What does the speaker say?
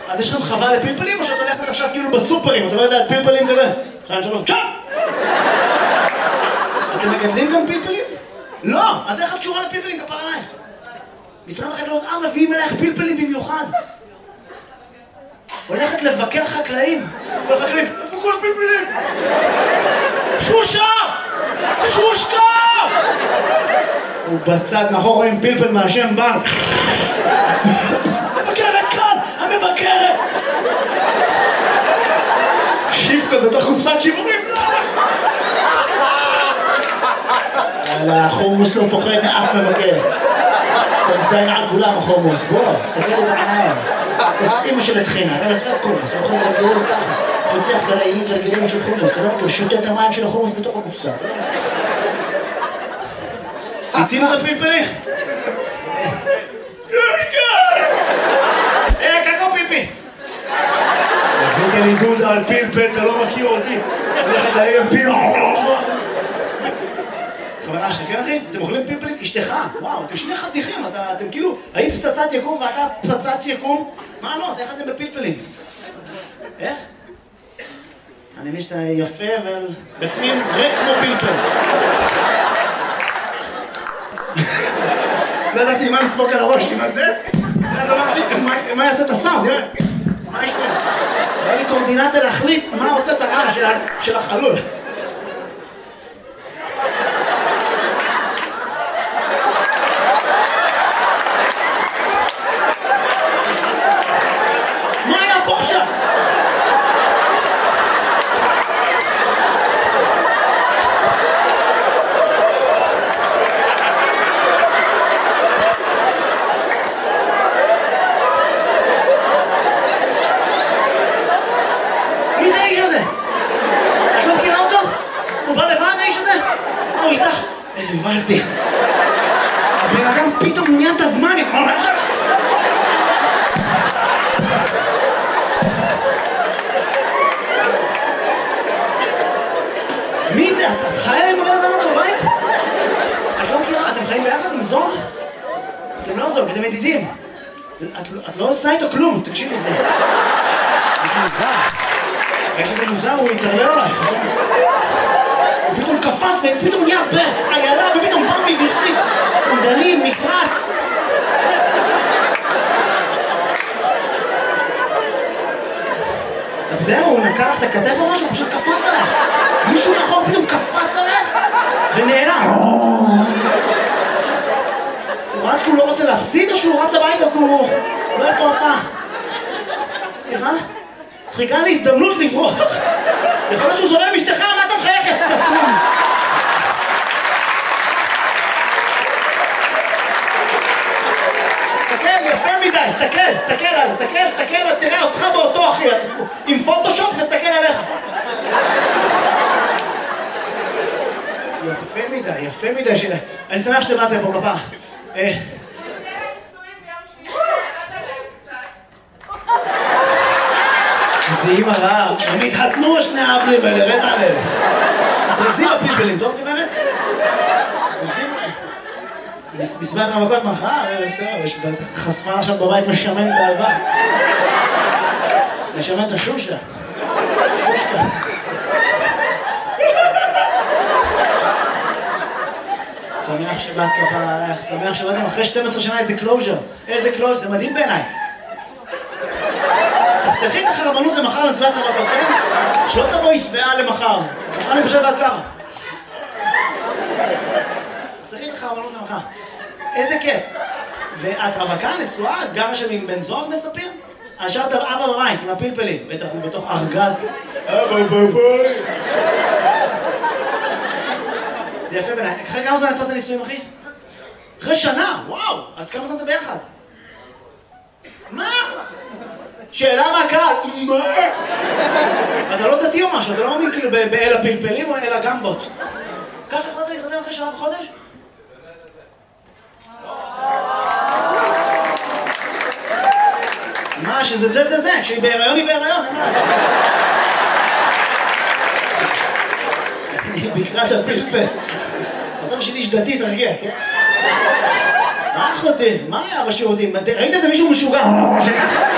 אז יש לכם חווה לפלפלים, או שאת הולכת עכשיו כאילו בסופרים, אתה לא יודע, פלפלים כזה? 2, 3, צ'אפ! אתם מגדלים גם פלפלים? לא! אז איך את קשורה לפלפלים? כפר עלייך. משרד החקלאות, מביאים אלייך פלפלים במיוחד. הולכת לבקר חקלאים. כל החקלאים, איפה כל הפלפלים? שושה! שושקה! ובצד מאחור רואים פלפל מהשם בר. המבקרת כאן! המבקרת! שיפקה בתוך קופסת שימורים. החומוס לא פוחד מאף מבקר. סמסיין על כולם החומוס. בוא, תסתכל בעיניים. אז אמא של התחינה, אבל אתה קומוס, אנחנו נרגלים ככה. פוצח גרעינים גרגילים של חומוס, אתה לא מכיר, שותה את המים של החומוס בתוך הקופסה. תצינו את הפלפלים? קקו פיפי! הבאת לי דודה על פלפל, אתה לא מכיר אותי. הולכת להיים פלפל. חברה שלך, כן אחי? אתם אוכלים פלפלים? אשתך, וואו, אתם שני חתיכים, אתם כאילו, היית פצצת יקום ואתה פצץ יקום? מה לא? אז איך אתם בפלפלים? איך? אני מבין שאתה יפה, אבל בפנים ריק כמו פלפל. לא ידעתי מה לדפוק על הראש שלי, מה זה? אז אמרתי, מה יעשה את הסאונד? מה יש פה? היה לי קורדינציה להחליט מה עושה את הרעש של החלול. הבנתי. הבן אדם פתאום נהיה את הזמן. מי זה? את חיה עם הבן אדם הזה בבית? את לא מכירה? אתם חיים ביחד עם זוג? אתם לא זוג, אתם ידידים. את לא עושה איתו כלום, תקשיבי לזה. זה מוזר. יש איזה מוזר, הוא יתערלל עלייך. הוא פתאום קפץ ופתאום נהיה בעיילה ופתאום בא מבפנים סנדלים, מפרץ. אז זהו, הוא נקע לך את הכתף או משהו, הוא פשוט קפץ עליך. מישהו מאחור פתאום קפץ עליך ונעלם. הוא רץ כי הוא לא רוצה להפסיד או שהוא רץ הביתה כי הוא לא הולך להופעה? סליחה? חיכה לי הזדמנות לברוח. יכול להיות שהוא זורם אשתך, מה אתה מחייך, יא סתום? תסתכל, יפה מדי, תסתכל, תראה אותך באותו אחי, עם פוטושופ, תסתכל עליך. יפה מדי, אני שמח שבאתם פה כפה. זה אימא רעה, הם התחתנו שני האבלים האלה, רד עליהם. אתם רצים בפלפלים, טוב גברת? בסביבת המכות מחר, טוב, יש חשפה עכשיו בבית משמן באהבה. משמן את השושה. שושקה. שמח שבאת כפרה עלייך, שמח שבאתם אחרי 12 שנה איזה קלוז'ר. איזה קלוז'ר, זה מדהים בעיניי. תחסכי את החרבנות למחר לסביבת המכות, כן? שלא תבואי שבעה למחר. תחסכה לי פשוט עד ככה. תחסכי את החרבנות למחר. איזה כיף. ואת רווקה, נשואה, את גרה שם עם בן זוג מספיר? השארת אבא בבית עם הפלפלים, בטח הוא בתוך ארגז. ביי. זה יפה בעיניי. אחרי כמה זמן יצאת נישואים, אחי? אחרי שנה, וואו! אז כמה זמן אתה ביחד? מה? שאלה מהקהל, מה? אתה לא דתי או משהו, אתה לא מאמין כאילו באל הפלפלים או אל הגמבות. ככה החלטת להתחתן אחרי שנה וחודש? מה, שזה זה, כשהיא בהיריון היא בהיריון, אין מה לעשות. אני בקרת הפלפל. אתה בשביל איש דתי, תרגיע, כן? מה אחותי? מה היה בשירותים? ראית איזה מישהו משוגע?